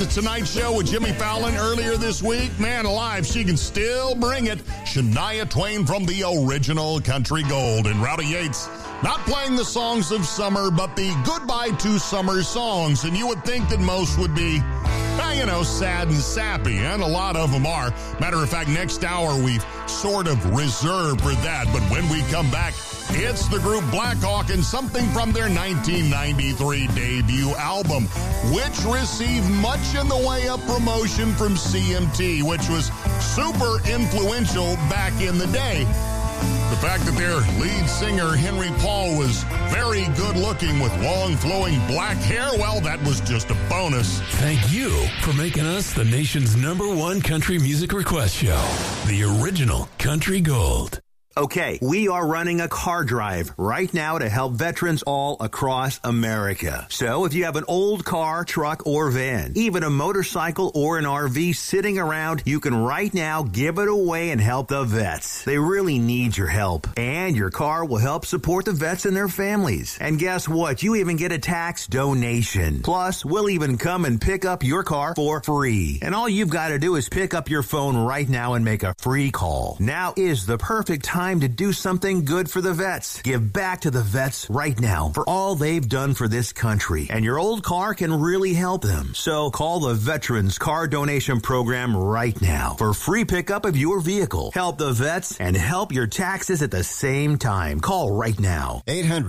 The Tonight Show with Jimmy Fallon earlier this week. Man alive, she can still bring it. Shania Twain from the original Country Gold. And Rowdy Yates, not playing the songs of summer, but the Goodbye to Summer songs. And you would think that most would be, sad and sappy, and a lot of them are. Matter of fact, next hour we've sort of reserved for that. But when we come back, it's the group Black Hawk and something from their 1993 debut album, which received much in the way of promotion from CMT, which was super influential back in the day. The fact that their lead singer, Henry Paul, was very good looking with long flowing black hair, well, that was just a bonus. Thank you for making us the nation's #1 country music request show, the original Country Gold. Okay, we are running a car drive right now to help veterans all across America. So if you have an old car, truck, or van, even a motorcycle or an RV sitting around, you can right now give it away and help the vets. They really need your help. And your car will help support the vets and their families. And guess what? You even get a tax donation. Plus, we'll even come and pick up your car for free. And all you've got to do is pick up your phone right now and make a free call. Now is the perfect time to do something good for the vets. Give back to the vets right now for all they've done for this country. And your old car can really help them. So call the Veterans Car Donation Program right now for free pickup of your vehicle. Help the vets and help your taxes at the same time. Call right now.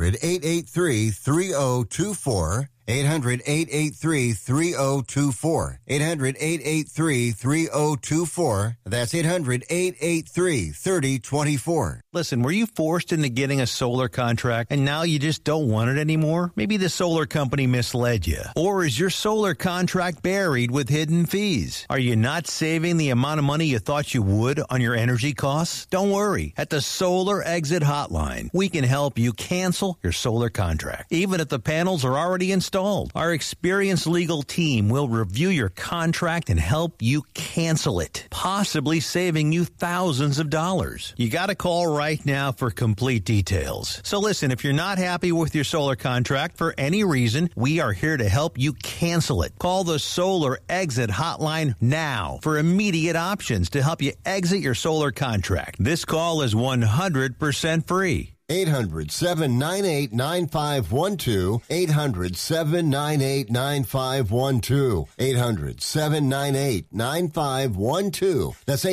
800-883-3024. 800-883-3024. 800-883-3024. That's 800-883-3024. Listen, were you forced into getting a solar contract and now you just don't want it anymore? Maybe the solar company misled you. Or is your solar contract buried with hidden fees? Are you not saving the amount of money you thought you would on your energy costs? Don't worry. At the Solar Exit Hotline, we can help you cancel your solar contract, even if the panels are already installed. Our experienced legal team will review your contract and help you cancel it, possibly saving you thousands of dollars. You got to call right now for complete details. So listen, if you're not happy with your solar contract for any reason, we are here to help you cancel it. Call the Solar Exit Hotline now for immediate options to help you exit your solar contract. This call is 100% free. 800-798-9512. 800-798-9512. 800-798-9512. That's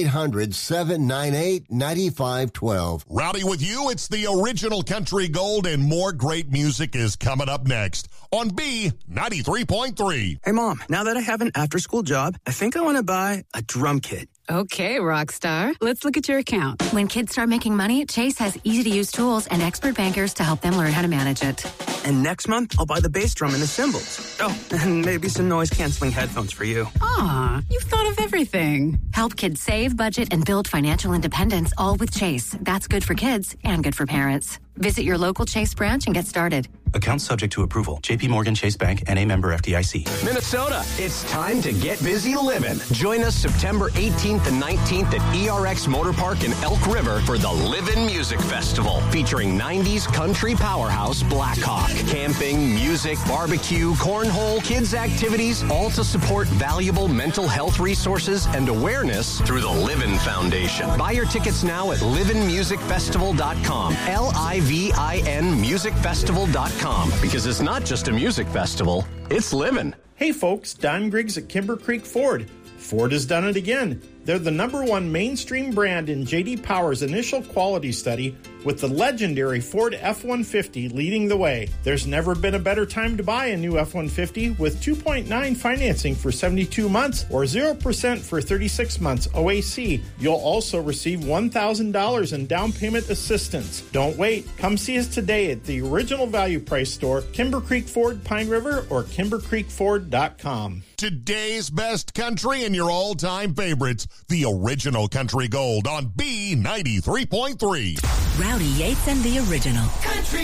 800-798-9512. Rowdy with you. It's the original Country Gold, and more great music is coming up next on B93.3. Hey, Mom, now that I have an after-school job, I think I want to buy a drum kit. Okay, Rockstar. Let's look at your account. When kids start making money, Chase has easy-to-use tools and expert bankers to help them learn how to manage it. And next month, I'll buy the bass drum and the cymbals. Oh, and maybe some noise-canceling headphones for you. Aw, you've thought of everything. Help kids save, budget, and build financial independence, all with Chase. That's good for kids and good for parents. Visit your local Chase branch and get started. Account subject to approval. J.P. Morgan Chase Bank, N.A. member FDIC. Minnesota, it's time to get busy living. Join us September 18th and 19th at ERX Motor Park in Elk River for the Livin' Music Festival, featuring 90s country powerhouse Black Hawk. Camping, music, barbecue, cornhole, kids' activities, all to support valuable mental health resources and awareness through the Livin' Foundation. Buy your tickets now at livinmusicfestival.com. LIVIN musicfestival.com. Because it's not just a music festival, it's living. Hey folks, Don Griggs at Kimber Creek Ford. Ford has done it again. They're the #1 mainstream brand in J.D. Power's initial quality study, with the legendary Ford F-150 leading the way. There's never been a better time to buy a new F-150 with 2.9 financing for 72 months or 0% for 36 months OAC. You'll also receive $1,000 in down payment assistance. Don't wait. Come see us today at the Original Value Price store, Kimber Creek Ford, Pine River, or KimberCreekFord.com. Today's best country and your all-time favorites, the original Country Gold on B93.3. Rowdy Yates and the original Country